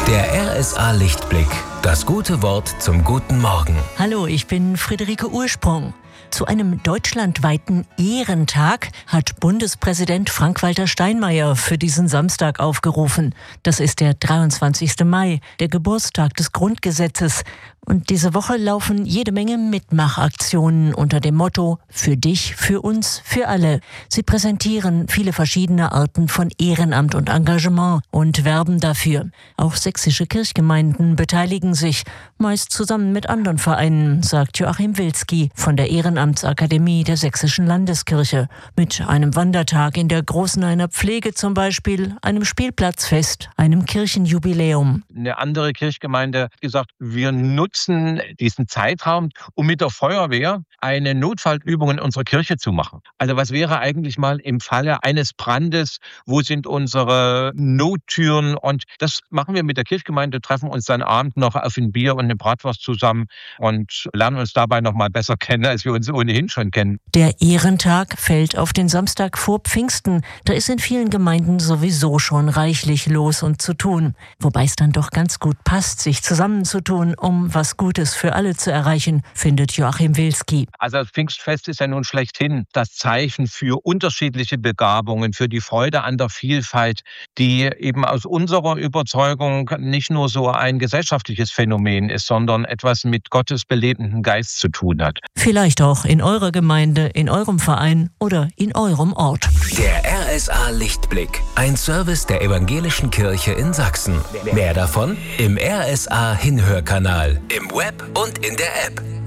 Der RSA Lichtblick. Das gute Wort zum guten Morgen. Hallo, ich bin Friederike Ursprung. Zu einem deutschlandweiten Ehrentag hat Bundespräsident Frank-Walter Steinmeier für diesen Samstag aufgerufen. Das ist der 23. Mai, der Geburtstag des Grundgesetzes. Und diese Woche laufen jede Menge Mitmachaktionen unter dem Motto „Für dich, für uns, für alle". Sie präsentieren viele verschiedene Arten von Ehrenamt und Engagement und werben dafür. Auch sächsische Kirchgemeinden beteiligen sich, meist zusammen mit anderen Vereinen, sagt Joachim Wilski von der Ehrenamtsakademie der Sächsischen Landeskirche. Mit einem Wandertag in der Großener Pflege zum Beispiel, einem Spielplatzfest, einem Kirchenjubiläum. Eine andere Kirchgemeinde hat gesagt, wir nutzen diesen Zeitraum, um mit der Feuerwehr eine Notfallübung in unserer Kirche zu machen. Also was wäre eigentlich mal im Falle eines Brandes, wo sind unsere Nottüren? Und das machen wir mit der Kirchgemeinde, treffen uns dann abends noch auf ein Bier und eine Bratwurst zusammen und lernen uns dabei noch mal besser kennen, als wir uns ohnehin schon kennen. Der Ehrentag fällt auf den Samstag vor Pfingsten. Da ist in vielen Gemeinden sowieso schon reichlich los und zu tun. Wobei es dann doch ganz gut passt, sich zusammenzutun, um was Gutes für alle zu erreichen, findet Joachim Wilski. Also das Pfingstfest ist ja nun schlechthin das Zeichen für unterschiedliche Begabungen, für die Freude an der Vielfalt, die eben aus unserer Überzeugung nicht nur so ein gesellschaftliches Phänomen ist, sondern etwas mit Gottes belebendem Geist zu tun hat. Vielleicht auch in eurer Gemeinde, in eurem Verein oder in eurem Ort. Der RSA Lichtblick. Ein Service der Evangelischen Kirche in Sachsen. Mehr davon im RSA Hinhörkanal, im Web und in der App.